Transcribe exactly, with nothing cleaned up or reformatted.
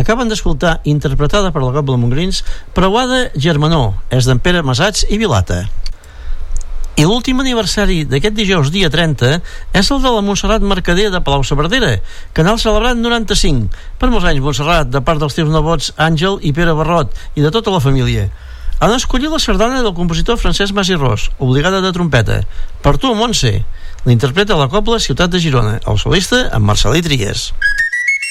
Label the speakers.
Speaker 1: acaben d'escoltar, interpretada per la Cobla Montgrins, Preuada Germanó, és d'en Pere Masats i Vilata. I l'últim aniversari d'aquest dijous, dia trenta, és el de la Montserrat Mercader de Palau-saverdera, que n'ha celebrat noranta-cinc. Per molts anys, Montserrat, de part dels teus nebots Àngel i Pere Barrot, i de tota la família. Han escollit la sardana del compositor Francesc Mas i Ros, obligada de trompeta. Per tu, Montse. L'interpreta la Cobla Ciutat de Girona, el solista en Marcel·lí Trias.